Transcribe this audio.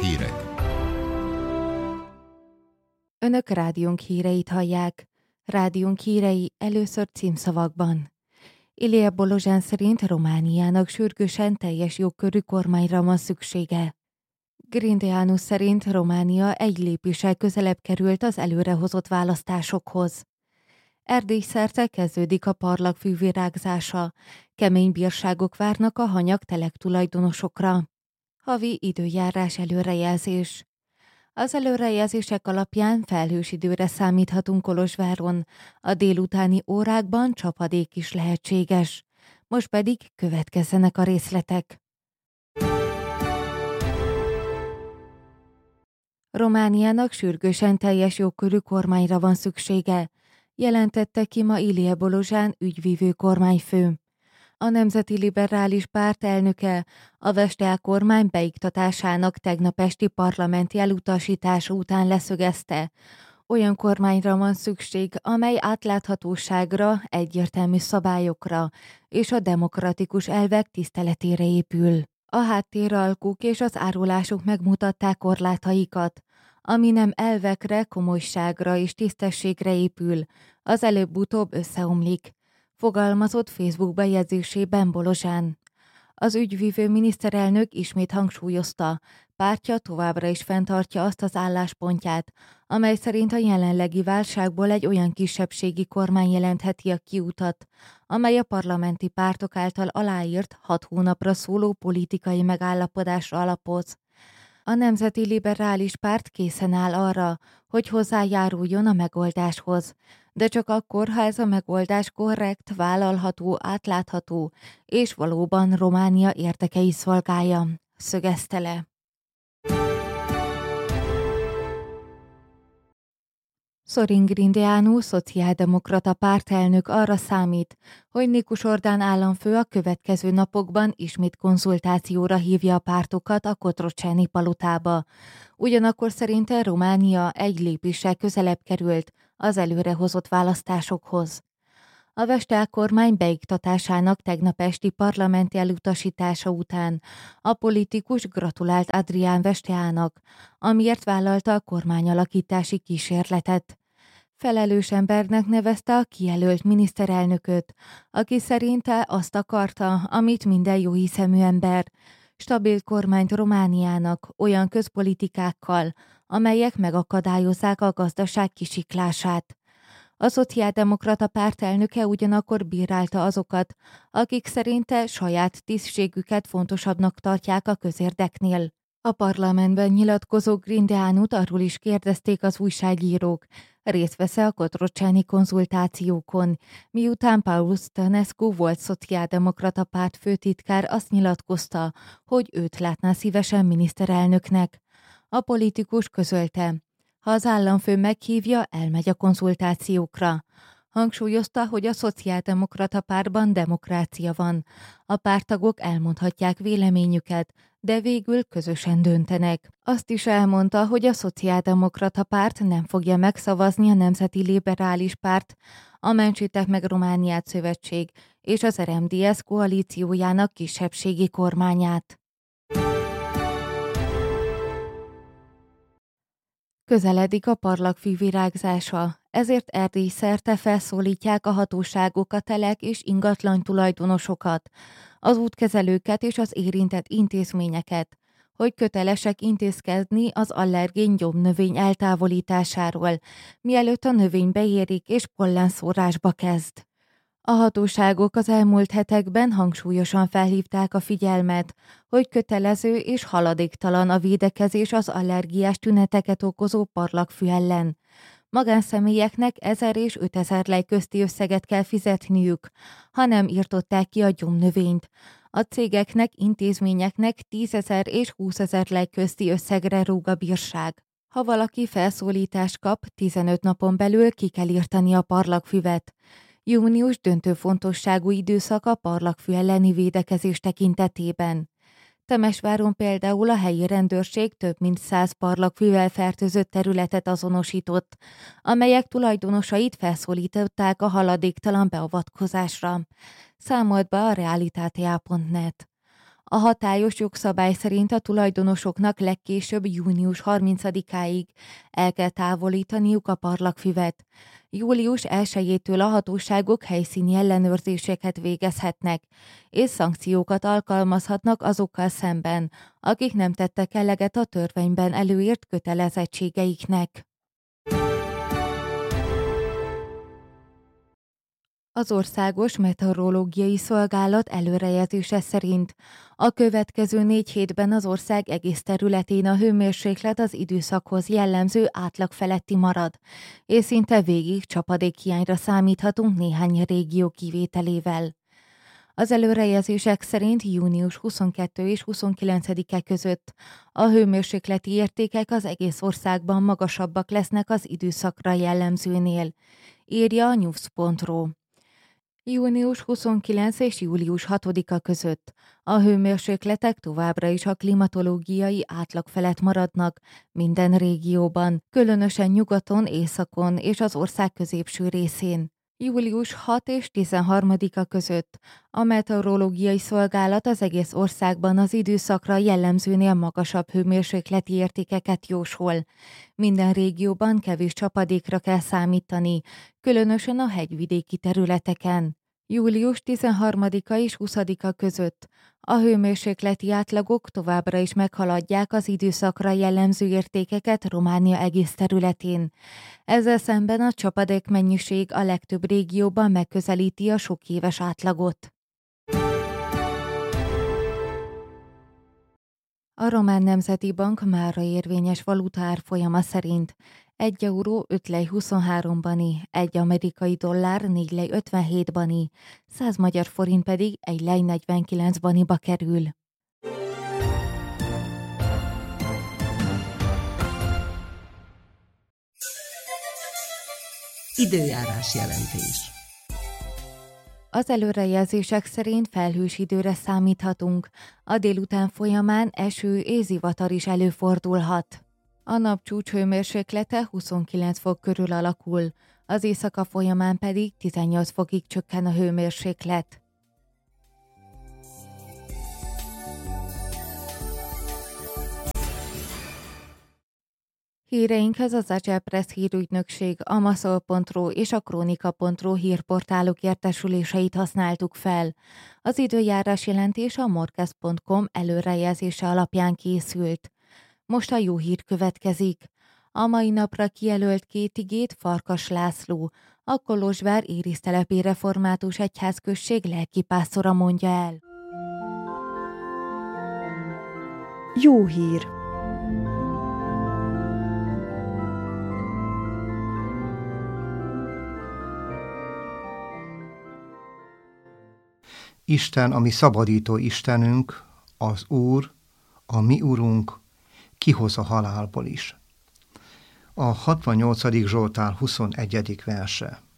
Hírek. Önök rádiónk híreit hallják. Rádiónk hírei először címszavakban. Ilie Bolozsán szerint Romániának sürgősen teljes jogkörű kormányra van szüksége. Grindeanu szerint Románia egy lépéssel közelebb került az előrehozott választásokhoz. Erdély szerte kezdődik a parlagfű virágzása. Kemény bírságok várnak a hanyag-telek tulajdonosokra. Havi időjárás előrejelzés. Az előrejelzések alapján felhős időre számíthatunk Kolozsváron, a délutáni órákban csapadék is lehetséges. Most pedig következzenek a részletek. Romániának sürgősen teljes jogkörű kormányra van szüksége, jelentette ki ma Ilie Bolozsán ügyvívő kormányfő. A Nemzeti Liberális Párt elnöke a Vestel kormány beiktatásának tegnap esti parlamenti elutasítása után leszögezte, olyan kormányra van szükség, amely átláthatóságra, egyértelmű szabályokra és a demokratikus elvek tiszteletére épül. A háttéralkuk és az árulások megmutatták korlátaikat, ami nem elvekre, komolyságra és tisztességre épül, az előbb-utóbb összeomlik, fogalmazott Facebook bejegyzésében Bolozsán. Az ügyvívő miniszterelnök ismét hangsúlyozta, pártja továbbra is fenntartja azt az álláspontját, amely szerint a jelenlegi válságból egy olyan kisebbségi kormány jelentheti a kiutat, amely a parlamenti pártok által aláírt 6 hónapra szóló politikai megállapodásra alapoz. A Nemzeti Liberális Párt készen áll arra, hogy hozzájáruljon a megoldáshoz, de csak akkor, ha ez a megoldás korrekt, vállalható, átlátható, és valóban Románia érdekei szolgálja, szögezte le. Sorin Grindeanu, szociáldemokrata pártelnök arra számít, hogy Nikus Orbán államfő a következő napokban ismét konzultációra hívja a pártokat a Cotroceni palotába. Ugyanakkor szerinte Románia egy lépéssel közelebb került az előrehozott választásokhoz. A Vestel kormány beiktatásának tegnap esti parlamenti elutasítása után a politikus gratulált Adrián Vesteának, amiért vállalta a kormányalakítási kísérletet. Felelős embernek nevezte a kijelölt miniszterelnököt, aki szerinte azt akarta, amit minden jóhiszemű ember, stabil kormányt Romániának olyan közpolitikákkal, amelyek megakadályozzák a gazdaság kisiklását. A szociáldemokrata pártelnöke ugyanakkor bírálta azokat, akik szerinte saját tisztségüket fontosabbnak tartják a közérdeknél. A parlamentben nyilatkozó Grindeanut arról is kérdezték az újságírók, részt vesz-e a Cotroceni konzultációkon, miután Paulus Tănescu volt szociáldemokrata párt főtitkár azt nyilatkozta, hogy őt látná szívesen miniszterelnöknek. A politikus közölte, ha az államfő meghívja, elmegy a konzultációkra. Hangsúlyozta, hogy a szociáldemokrata pártban demokrácia van. A párttagok elmondhatják véleményüket, de végül közösen döntenek. Azt is elmondta, hogy a szociáldemokrata párt nem fogja megszavazni a Nemzeti Liberális Párt, a Mentsétek meg Romániát szövetség és az RMDSZ koalíciójának kisebbségi kormányát. Közeledik a parlagfű virágzása, ezért Erdély szerte felszólítják a hatóságok, a telek és ingatlan tulajdonosokat, az útkezelőket és az érintett intézményeket, hogy kötelesek intézkedni az allergén gyomnövény eltávolításáról, mielőtt a növény beérik és pollenszórásba kezd. A hatóságok az elmúlt hetekben hangsúlyosan felhívták a figyelmet, hogy kötelező és haladéktalan a védekezés az allergiás tüneteket okozó parlagfű ellen. Magánszemélyeknek 1000 és 5000 lej közti összeget kell fizetniük, ha nem írtották ki a gyomnövényt. A cégeknek, intézményeknek 10 000 és 20 000 lej közti összegre rúg a bírság. Ha valaki felszólítást kap, 15 napon belül ki kell írtani a parlagfüvet. Június döntő fontosságú időszak a parlagfű elleni védekezés tekintetében. Temesváron például a helyi rendőrség több mint 100 parlagfűvel fertőzött területet azonosított, amelyek tulajdonosait felszólították a haladéktalan beavatkozásra, számolt be a realitate.net. A hatályos jogszabály szerint a tulajdonosoknak legkésőbb június 30-áig el kell távolítaniuk a parlagfüvet. Július 1-től a hatóságok helyszíni ellenőrzéseket végezhetnek, és szankciókat alkalmazhatnak azokkal szemben, akik nem tettek eleget a törvényben előírt kötelezettségeiknek. Az Országos Meteorológiai Szolgálat előrejelzése szerint a következő 4 hétben az ország egész területén a hőmérséklet az időszakhoz jellemző átlag feletti marad, és szinte végig csapadékhiányra számíthatunk néhány régió kivételével. Az előrejelzések szerint június 22 és 29-e között a hőmérsékleti értékek az egész országban magasabbak lesznek az időszakra jellemzőnél, írja a news.ru. Június 29 és július 6-a között a hőmérsékletek továbbra is a klimatológiai átlag felett maradnak minden régióban, különösen nyugaton, északon és az ország középső részén. Július 6 és 13-a között a meteorológiai szolgálat az egész országban az időszakra jellemzőnél magasabb hőmérsékleti értékeket jósol. Minden régióban kevés csapadékra kell számítani, különösen a hegyvidéki területeken. Július 13-a és 20-a között a hőmérsékleti átlagok továbbra is meghaladják az időszakra jellemző értékeket Románia egész területén. Ezzel szemben a csapadék mennyiség a legtöbb régióban megközelíti a sok éves átlagot. A Román Nemzeti Bank mára érvényes valutaárfolyama szerint 1 euró 5 lej 23 bani, 1 amerikai dollár 4 lej 57 bani, 100 magyar forint pedig 1 lej 49 baniba kerül. Időjárás jelentés. Az előrejelzések szerint felhős időre számíthatunk, a délután folyamán eső és zivatar is előfordulhat. A nap csúcshőmérséklete 29 fok körül alakul, az éjszaka folyamán pedig 18 fokig csökken a hőmérséklet. Híreinkhez az Agyelpress hírügynökség, a maszol.ru és a kronika.ru hírportálok értesüléseit használtuk fel. Az időjárás jelentés a morkez.com előrejelzése alapján készült. Most a jó hír következik. A mai napra kijelölt 2 igét Farkas László, a Kolozsvár Érisztelepi Református Egyházközség lelkipásztora mondja el. Jó hír! Isten, a mi szabadító Istenünk, az Úr, a mi Urunk, kihoz a halálból is. A 68. Zsoltár 21. verse.